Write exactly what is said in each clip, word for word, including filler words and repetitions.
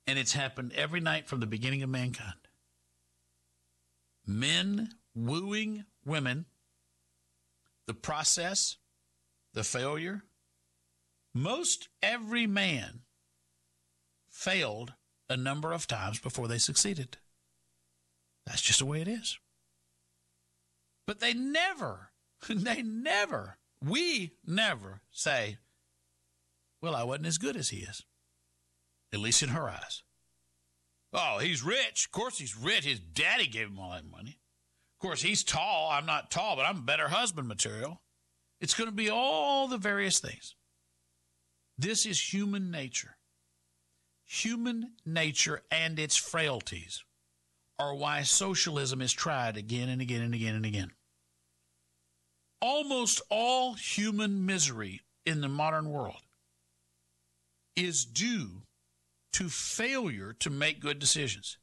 And it's happened every night from the beginning of mankind. Men wooing women, the process, the failure. Most every man failed a number of times before they succeeded. That's just the way it is. But they never, they never, we never say, well, I wasn't as good as he is, at least in her eyes. Oh, he's rich. Of course he's rich. His daddy gave him all that money. Of course, he's tall. I'm not tall, but I'm better husband material. It's going to be all the various things. This is human nature. Human nature and its frailties are why socialism is tried again and again and again and again. Almost all human misery in the modern world is due to failure to make good decisions.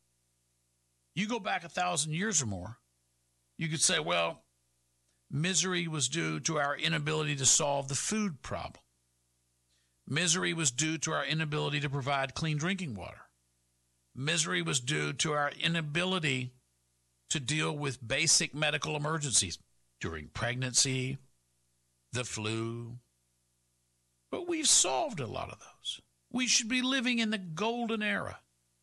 You go back a thousand years or more, you could say, well, misery was due to our inability to solve the food problem. Misery was due to our inability to provide clean drinking water. Misery was due to our inability to deal with basic medical emergencies during pregnancy, the flu. But we've solved a lot of those. We should be living in the golden era.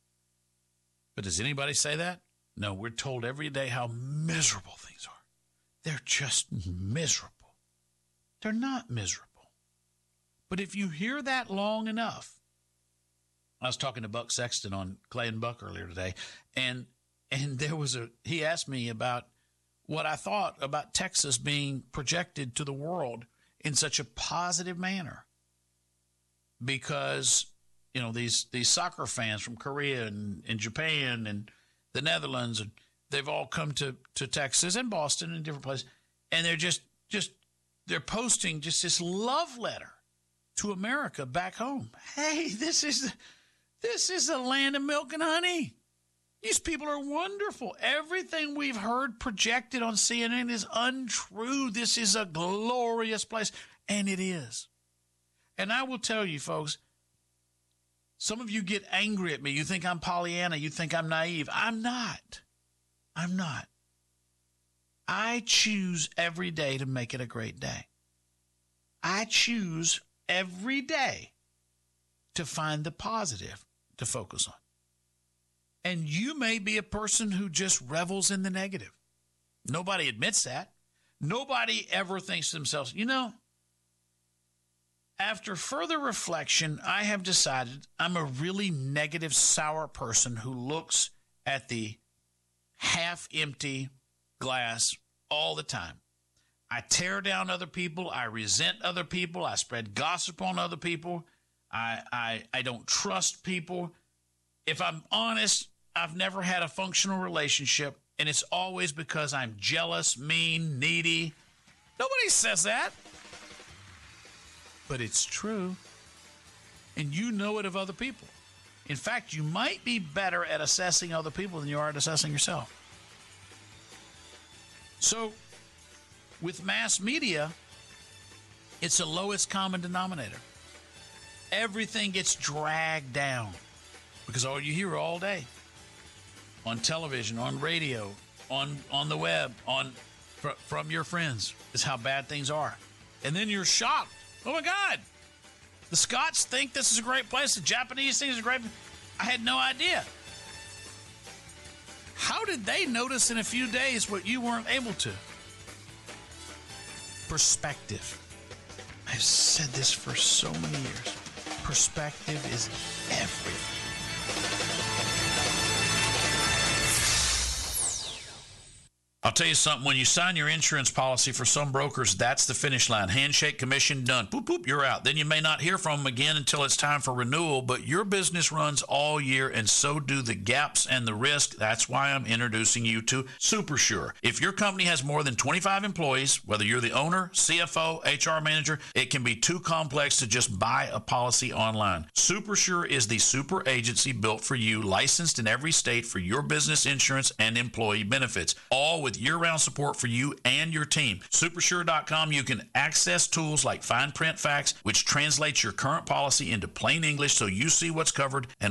But does anybody say that? No, we're told every day how miserable things are. They're just miserable. They're not miserable. But if you hear that long enough, I was talking to Buck Sexton on Clay and Buck earlier today, and and there was a he asked me about what I thought about Texas being projected to the world in such a positive manner. Because, you know, these these soccer fans from Korea and, and Japan and the Netherlands, and they've all come to, to Texas and Boston and different places, and they're just just they're posting just this love letter to America back home. Hey, this is this is the land of milk and honey. These people are wonderful. Everything we've heard projected on C N N is untrue. This is a glorious place, and it is. And I will tell you, folks, some of you get angry at me. You think I'm Pollyanna. You think I'm naive. I'm not. I'm not. I choose every day to make it a great day. I choose every day to find the positive to focus on. And you may be a person who just revels in the negative. Nobody admits that. Nobody ever thinks to themselves, you know, after further reflection, I have decided I'm a really negative, sour person who looks at the half-empty glass all the time. I tear down other people. I resent other people. I spread gossip on other people. I, I, I don't trust people. If I'm honest, I've never had a functional relationship, and it's always because I'm jealous, mean, needy. Nobody says that. But it's true. And you know it of other people. In fact, you might be better at assessing other people than you are at assessing yourself. So, with mass media, it's the lowest common denominator. Everything gets dragged down because all you hear all day on television, on radio, on, on the web, on fr- from your friends is how bad things are. And then you're shocked. Oh, my God. The Scots think this is a great place. The Japanese think it's a great place. I had no idea. How did they notice in a few days what you weren't able to? Perspective. I've said this for so many years. Perspective is everything. I'll tell you something. When you sign your insurance policy, for some brokers, that's the finish line. Handshake, commission, done. Boop, boop, you're out. Then you may not hear from them again until it's time for renewal, but your business runs all year, and so do the gaps and the risk. That's why I'm introducing you to SuperSure. If your company has more than twenty-five employees, whether you're the owner, C F O, H R manager, it can be too complex to just buy a policy online. SuperSure is the super agency built for you, licensed in every state for your business insurance and employee benefits, all with year-round support for you and your team. Supersure dot com, you can access tools like fine print facts, which translates your current policy into plain English so you see what's covered and